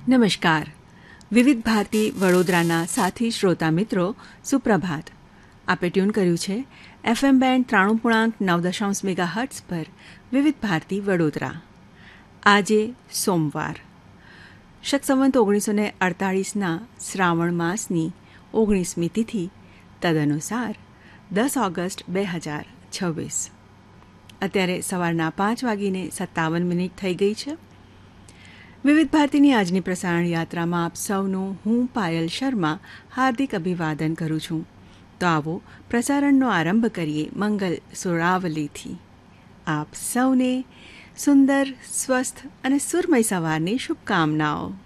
નમસ્કાર. વિવિધ ભારતી વડોદરાના સાથી શ્રોતા મિત્રો સુપ્રભાત. આપે ટ્યુન કર્યું છે FM બેન્ડ 93.9 મેગાહર્ટ્ઝ પર વિવિધ ભારતી વડોદરા. આજે સોમવાર, શક સંવત 1948ના શ્રાવણ માસની 19મી તિથિ, તદનુસાર 10 ઓગસ્ટ 2026. અત્યારે સવારના 5:57 થઈ ગઈ છે. વિવિધ ભારતીની આજની પ્રસારણ યાત્રામાં આપ સૌનું હું પાયલ શર્મા હાર્દિક અભિવાદન કરું છું. તો આવો પ્રસારણનો આરંભ કરીએ મંગલ સુરાવલીથી. આપ સૌને સુંદર, સ્વસ્થ અને સુરમય સવારની શુભકામનાઓ.